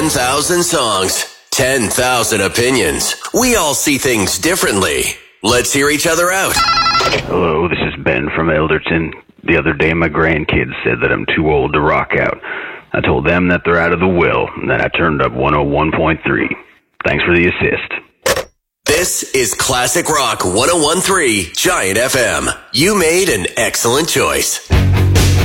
10,000 songs, 10,000 opinions. We all see things differently. Let's hear each other out. Hello, this is Ben from Elderton. The other day my grandkids said that I'm too old to rock out. I told them that they're out of the will, and then I turned up 101.3. Thanks for the assist. This is Classic Rock 101.3 Giant FM. You made an excellent choice.